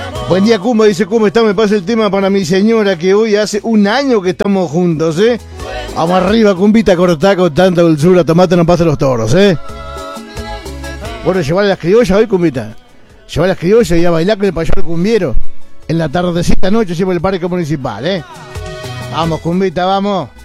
Buen día, Cumba, dice, ¿cómo está? Me pasa el tema para mi señora, que hoy hace un año que estamos juntos, ¿eh? Vamos arriba, Cumbita, cortá con tanta dulzura, tomate no pasa los toros, ¿eh? Bueno, llevar las criollas hoy, Cumbita. Llevar las criollas y a bailar con el payaso cumbiero. En la tardecita noche, siempre el parque municipal, ¿eh? Vamos, Cumbita, vamos.